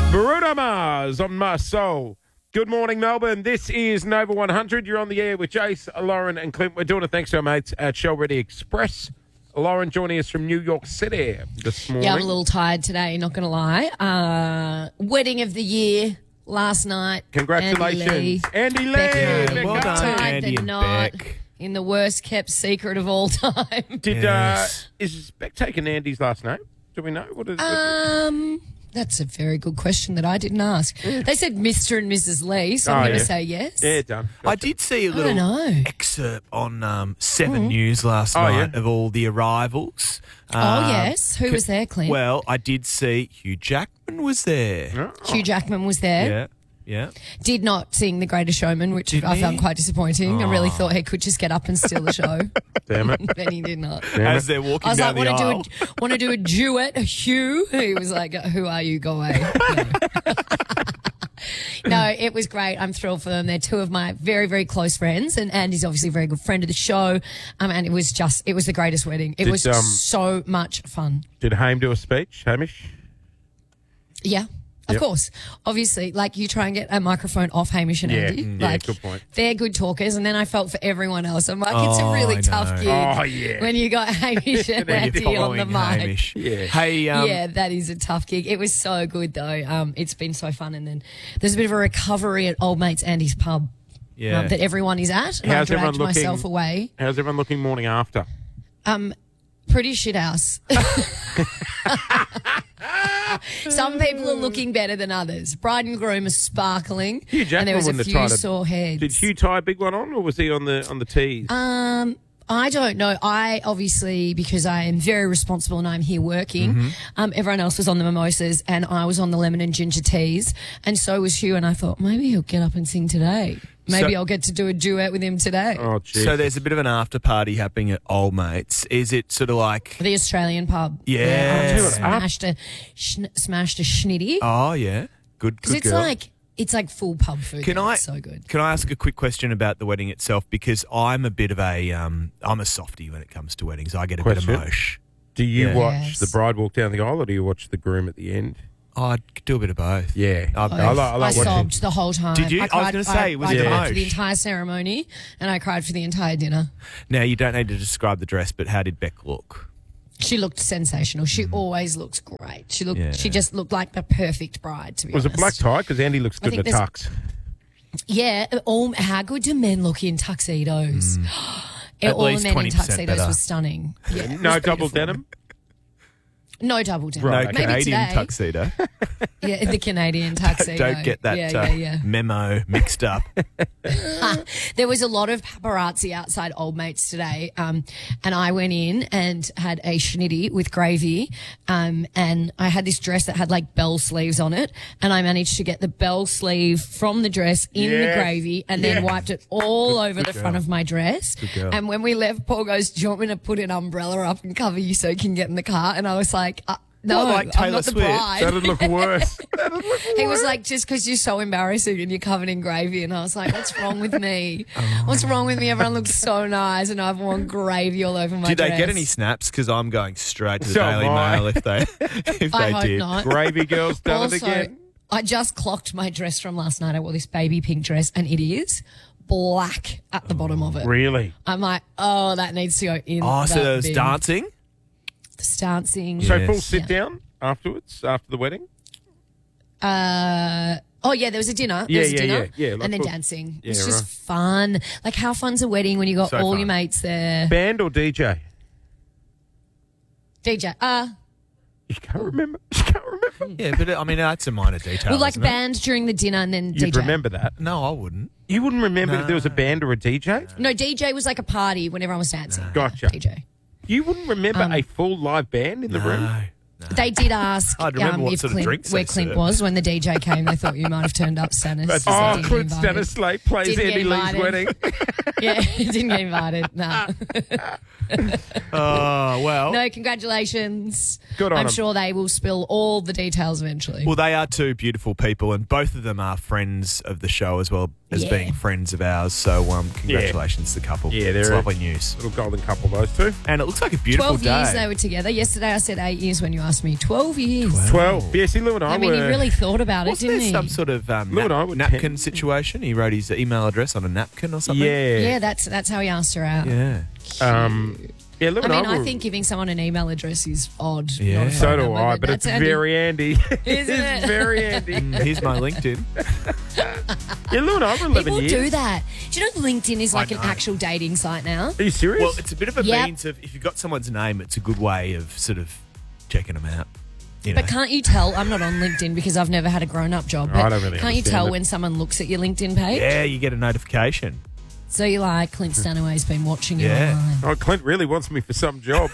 Bruno Mars on My Soul. Good morning, Melbourne. This is Nova 100. You're on the air with Jace, Lauren and Clint. We're doing it thanks to our mates at Shell Ready Express. Lauren joining us from New York City this morning. Yeah, I'm a little tired today, not going to lie. Wedding of the year last night. Congratulations. Andy Lee. Becky, well done, tied Andy the and knot Beck. in the worst kept secret of all time. Is Beck taking Andy's last name? Do we know? What is That's a very good question that I didn't ask. They said Mr. and Mrs. Lee, so I'm going to say yes. Yeah, done. I did see a little know. excerpt on 7 News last night of all the arrivals. Yes. Who was there, Clint? Well, I did see Hugh Jackman was there. Hugh Jackman was there. Yeah. Did not sing The Greatest Showman, which Didn't I he? found quite disappointing. I really thought he could just get up and steal the show. Damn it. But he did not. As they're walking I was down like, the aisle. want to do a duet, a Hugh? He was like, who are you? Go away. No, it was great. I'm thrilled for them. They're two of my very, very close friends, and Andy's obviously a very good friend of the show. And it was the greatest wedding. It was so much fun. Did Haim do a speech, Hamish? Yeah. Of Yep. course. Obviously, like you try and get a microphone off Hamish and Andy. Yeah, good point. They're good talkers, and then I felt for everyone else. I'm like, it's a Oh, really I tough know. gig Oh, yeah. when you got Hamish and Then Andy you're on the following mic. Hamish. Yeah. Hey, Yeah, that is a tough gig. It was so good, though. It's been so fun. And then there's a bit of a recovery at Old Mates Andy's pub yeah. that everyone is at. And How's I everyone dragged looking? myself away. How's everyone looking morning after? Pretty shit house. Some people are looking better than others. Bride and groom are sparkling. Hugh and Jackman there was a wouldn't have few tried sore heads. Did Hugh tie a big one on, or was he on the tees? I don't know. I obviously, because I am very responsible and I'm here working, everyone else was on the mimosas and I was on the lemon and ginger teas, and so was Hugh, and I thought maybe he'll get up and sing today. Maybe I'll get to do a duet with him today. Oh, geez. So there's a bit of an after party happening at Old Mates. Is it sort of like... The Australian pub. Yeah. Smashed a schnitty. Oh, yeah. Good Because girl. it's like full pub food. Can there. I It's so good. Can I ask a quick question about the wedding itself? Because I'm a bit of a I'm a softie when it comes to weddings. I get a bit Question? emotion. Do you Yeah. watch Yes. the bride walk down the aisle, or do you watch the groom at the end? I do a bit of both. Yeah. I I like I watching. sobbed the whole time. Did you? I was cried- gonna say, was I it cried emotion? for the entire ceremony, and I cried for the entire dinner. Now you don't need to describe the dress, but how did Beck look? She looked sensational. She always looks great. She looked. Yeah. She just looked like the perfect bride. To be Was honest, it black tie? Because Andy looks good in think the there's- tux. Yeah. How good do men look in tuxedos? At All the least men in 20% tuxedos better. was stunning. Yeah, it No was double beautiful. denim? No double denim. Right, No okay. Maybe Canadian today. tuxedo. Yeah, the Canadian tuxedo. Don't get that Yeah. memo mixed up. There was a lot of paparazzi outside Old Mates today, and I went in and had a schnitty with gravy, and I had this dress that had like bell sleeves on it, and I managed to get the bell sleeve from the dress in the Yes. gravy and then wiped it all over the front of my dress. girl. And when we left, Paul goes, "Do you want me to put an umbrella up and cover you so you can get in the car?" And I was like, no, What, like I'm Taylor not the Swift? bride. That'd look worse. He was like, just because you're so embarrassing and you're covered in gravy. And I was like, what's wrong with me? What's wrong with me? Everyone looks so nice and I've worn gravy all over my Did they dress. get any snaps? Because I'm going straight to the So Daily am I. Mail if they I hope did. not. Gravy girl's done it Also, again. I just clocked my dress from last night. I wore this baby pink dress and it is black at the bottom of it. Really? I'm like, oh, that needs to go in. Oh, so that there was bin. dancing? There's dancing. So Yes. full sit down afterwards, after the wedding? Oh, yeah, there was a dinner. Yeah, There was a yeah, dinner, yeah. Like and then full- dancing. Yeah, It's just right. fun. Like, how fun's a wedding when you got So all fun. your mates there? Band or DJ? DJ. You can't remember. You can't remember. Yeah, but I mean, that's a minor detail. Well, like isn't it? band during the dinner and then You'd DJ. remember that. No, I wouldn't. You wouldn't remember if there was a band or a DJ? No, DJ was like a party when everyone was dancing. Gotcha. DJ. You wouldn't remember a full live band in the room? No. They did ask I'd remember what if sort of Clint, drinks where they Clint served. was when the DJ came. They thought you might have turned up, Stannis. That's So Oh, didn't Clint get invited. Stannis Slate plays Didn't get Andy Lee's invited. wedding. Yeah, he didn't get invited. No. Oh, well. No, congratulations. Good on I'm 'em. sure they will spill all the details eventually. Well, they are two beautiful people, and both of them are friends of the show as well as Yeah. being friends of ours. So, congratulations to the couple. Yeah, it's they're lovely news. Little golden couple, those two. And it looks like a beautiful 12 day. years they were together. Yesterday I said 8 years when you asked me. 12 years. 12. Yeah, see, Lou and I mean, he were... really thought about it, Wasn't didn't there he? some sort of Lou and I were napkin 10. situation? He wrote his email address on a napkin or something? Yeah, that's how he asked her out. Yeah. Yeah, Lou I and mean, I were... I think giving someone an email address is odd. Yeah. not a So phone do number, I, but it's that's handy. very handy. Isn't It's it? very handy. Here's my LinkedIn. Yeah, Lou and I were 11 People years. do that. Do you know LinkedIn is like an know. actual dating site now? Are you serious? Well, it's a bit of a Yep. means of, if you've got someone's name, it's a good way of sort of checking them out. You know. But can't you tell? I'm not on LinkedIn because I've never had a grown-up job. I But don't really can't you understand tell it. when someone looks at your LinkedIn page? Yeah, you get a notification. So you're like, Clint Stanaway's been watching you Yeah. online. Oh, Clint really wants me for some job.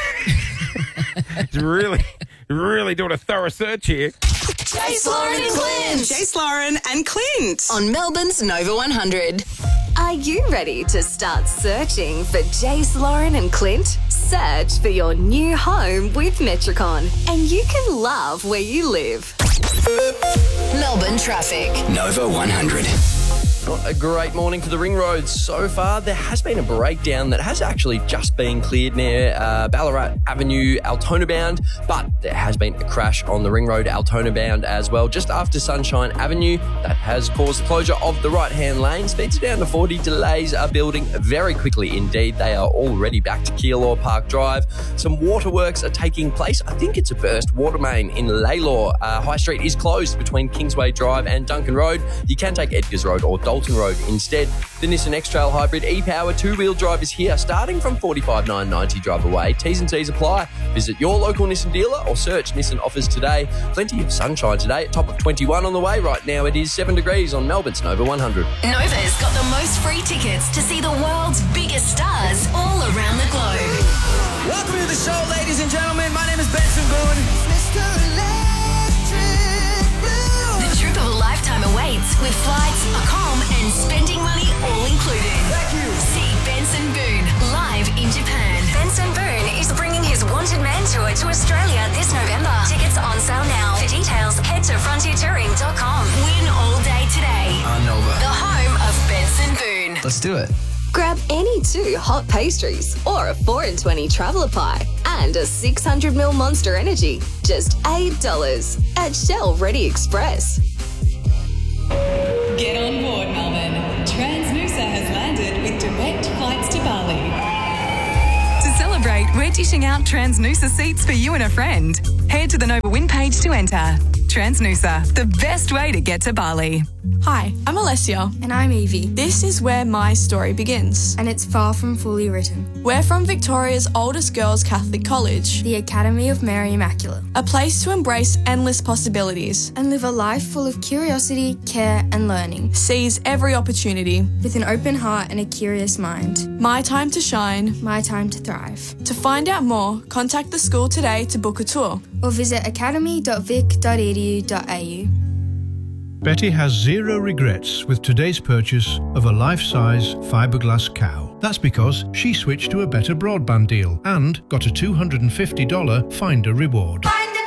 He's really doing a thorough search here. Jace, Lauren and Clint. Jace, Lauren and Clint. On Melbourne's Nova 100. Are you ready to start searching for Jace, Lauren and Clint? Search for your new home with Metricon. And you can love where you live. Melbourne traffic. Nova 100. Not a great morning for the ring roads so far. There has been a breakdown that has actually just been cleared near Ballarat Avenue, Altona bound, but there has been a crash on the ring road, Altona bound as well, just after Sunshine Avenue. That has caused closure of the right-hand lane. Speeds are down to 40. Delays are building very quickly indeed. They are already back to Keilor Park Drive. Some waterworks are taking place. I think it's a burst water main in Lalor. High Street is closed between Kingsway Drive and Duncan Road. You can take Edgars Road or Dalton Road instead. The Nissan X-Trail Hybrid e-Power two-wheel drive is here, starting from $45,990 drive away. T's and C's apply. Visit your local Nissan dealer or search Nissan offers today. Plenty of sunshine today, at top of 21 on the way. Right now it is 7 degrees on Melbourne's Nova 100. Nova's got the most free tickets to see the world's biggest stars all around the globe. Welcome to the show, ladies and gentlemen. My name is Benson Boone. The trip of a lifetime awaits with flights, accom, and spending money all included. Thank you. See Benson Boone live in Japan. Benson Boone is bringing his Wanted Man tour to Australia this November. Tickets on sale now. For details, head to frontiertouring.com. Win all day today. On Nova. The home of Benson Boone. Let's do it. Grab any 2 hot pastries or a 4 in 20 traveller pie and a 600ml Monster Energy. Just $8 at Shell Ready Express. Get on board, Melbourne. Transnusa has landed with direct flights to Bali. To celebrate, we're dishing out Transnusa seats for you and a friend. Head to the Nova Win page to enter. Transnusa, the best way to get to Bali. Hi, I'm Alessia. And I'm Evie. This is where my story begins. And it's far from fully written. We're from Victoria's oldest girls' Catholic college, The Academy of Mary Immaculate. a place to embrace endless possibilities, And live a life full of curiosity, care, and learning. seize every opportunity. With an open heart and a curious mind. My time to shine. My time to thrive. To find out more, contact the school today to book a tour. Or visit academy.vic.edu.au. Betty has zero regrets with today's purchase of a life-size fiberglass cow. That's because she switched to a better broadband deal and got a $250 Finder reward.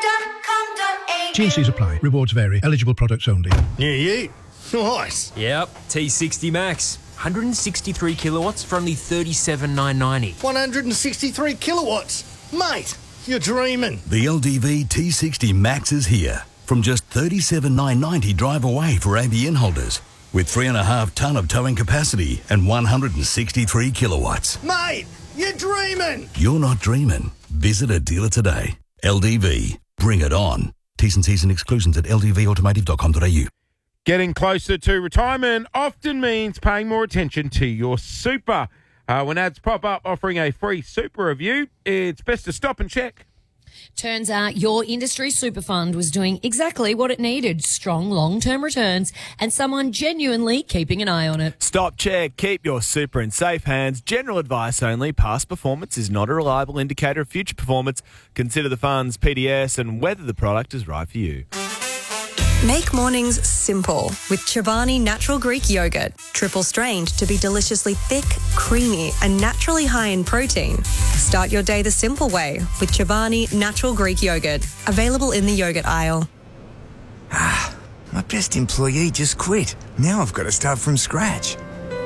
T&Cs apply. Rewards vary. Eligible products only. Yeah. Nice. Yep, T60 Max. 163 kilowatts for only $37,990. 163 kilowatts. Mate, you're dreaming. The LDV T60 Max is here. From just $37,990 drive away for ABN holders. With 3.5 tonne of towing capacity and 163 kilowatts. Mate, you're dreaming. You're not dreaming. Visit a dealer today. LDV. Bring it on. T's and C's and exclusions at ldvautomotive.com.au. Getting closer to retirement often means paying more attention to your super. When ads pop up offering a free super review, it's best to stop and check. Turns out your industry super fund was doing exactly what it needed. Strong long-term returns and someone genuinely keeping an eye on it. Stop, check, keep your super in safe hands. General advice only. Past performance is not a reliable indicator of future performance. Consider the fund's PDS and whether the product is right for you. Make mornings simple with Chobani Natural Greek Yogurt. Triple strained to be deliciously thick, creamy and naturally high in protein. Start your day the simple way with Chobani Natural Greek Yogurt. Available in the yogurt aisle. My best employee just quit. Now I've got to start from scratch.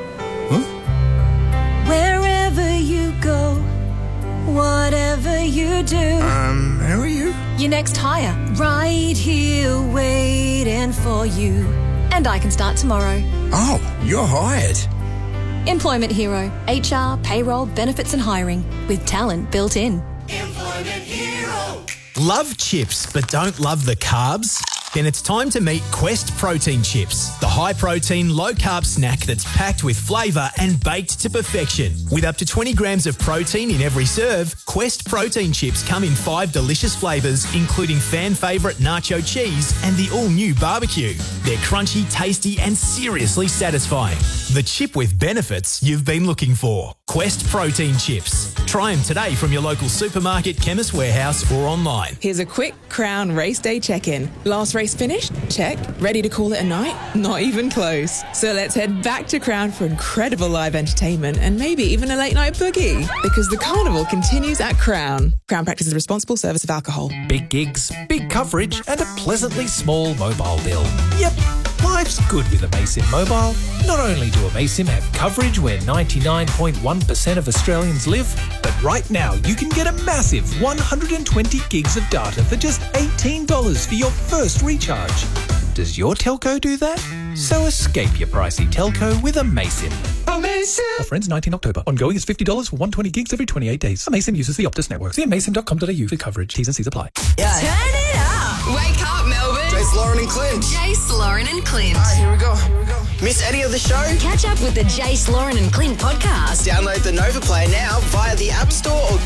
Wherever you go, whatever you do. Who are you? Your next hire. Right here waiting for you. And I can start tomorrow. Oh, you're hired. Employment Hero. HR, payroll, benefits and hiring. With talent built in. Employment Hero. Love chips but don't love the carbs? Then it's time to meet Quest Protein Chips, the high-protein, low-carb snack that's packed with flavour and baked to perfection. With up to 20 grams of protein in every serve, Quest Protein Chips come in 5 delicious flavours, including fan favourite nacho cheese and the all-new barbecue. They're crunchy, tasty and seriously satisfying. The chip with benefits you've been looking for. Quest Protein Chips. Try them today from your local supermarket, Chemist Warehouse or online. Here's a quick Crown race day check-in. Last race finished? Check. Ready to call it a night? Not even close. So let's head back to Crown for incredible live entertainment and maybe even a late night boogie. Because the carnival continues at Crown. Crown practices responsible service of alcohol. Big gigs, big coverage and a pleasantly small mobile bill. Yep, life's good with Amaysim Mobile. Not only do Amaysim have coverage where 99.1% of Australians live, but right now you can get a massive 120 gigs of data for just $18 for your first recharge. Does your telco do that? So escape your pricey telco with Amaysim. Amaysim! Offer ends 19 October. Ongoing is $50 for 120 gigs every 28 days. Amaysim uses the Optus network. See amaysim.com.au for coverage. T's and C's apply. Yeah. Turn it up. Wake up, Melbourne. Jace, Lauren and Clint. Jace, Lauren and Clint. All right, here we go. Miss any of the show? Catch up with the Jace, Lauren and Clint podcast. Download the Nova Player now via the App Store or